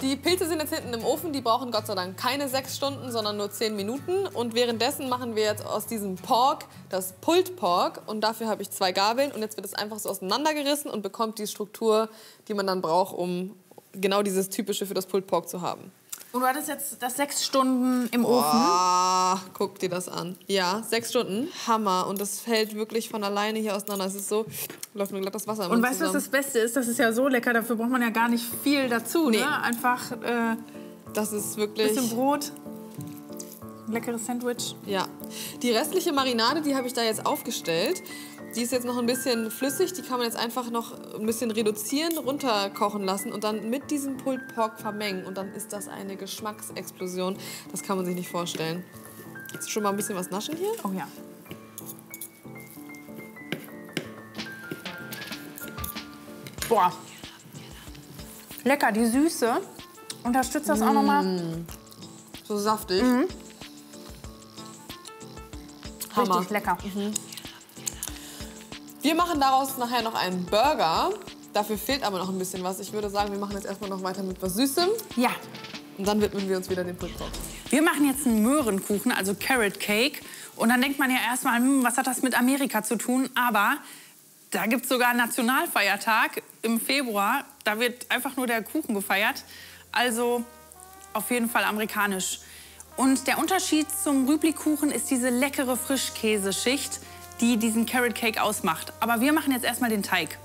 Die Pilze sind jetzt hinten im Ofen, die brauchen Gott sei Dank keine 6 Stunden, sondern nur 10 Minuten. Und währenddessen machen wir jetzt aus diesem Pork das Pulled Pork. Und dafür habe ich 2 Gabeln. Und jetzt wird es einfach so auseinandergerissen und bekommt die Struktur, die man dann braucht, um genau dieses Typische für das Pulled Pork zu haben. Und du hattest jetzt das 6 Stunden im Ofen? Guck dir das an. Ja, 6 Stunden. Hammer. Und das fällt wirklich von alleine hier auseinander. Es ist so, läuft mir glatt das Wasser im Mund Und weißt du, was das Beste ist? Das ist ja so lecker, dafür braucht man ja gar nicht viel dazu. Nee. Ne? Einfach das ist wirklich bisschen Brot, ein leckeres Sandwich. Ja. Die restliche Marinade, die habe ich da jetzt aufgestellt. Die ist jetzt noch ein bisschen flüssig, die kann man jetzt einfach noch ein bisschen reduzieren, runterkochen lassen und dann mit diesem Pulled Pork vermengen. Und dann ist das eine Geschmacksexplosion. Das kann man sich nicht vorstellen. Jetzt schon mal ein bisschen was naschen hier? Oh ja. Boah. Lecker, die Süße unterstützt das auch noch mal. So saftig. Hammer. Richtig lecker. Wir machen daraus nachher noch einen Burger. Dafür fehlt aber noch ein bisschen was. Ich würde sagen, wir machen jetzt erstmal noch weiter mit was Süßem. Ja. Und dann widmen wir uns wieder dem Pulled Pork. Wir machen jetzt einen Möhrenkuchen, also Carrot Cake. Und dann denkt man ja erstmal, was hat das mit Amerika zu tun? Aber da gibt es sogar einen Nationalfeiertag im Februar. Da wird einfach nur der Kuchen gefeiert. Also auf jeden Fall amerikanisch. Und der Unterschied zum Rübli-Kuchen ist diese leckere Frischkäseschicht, die diesen Carrot Cake ausmacht. Aber wir machen jetzt erstmal den Teig.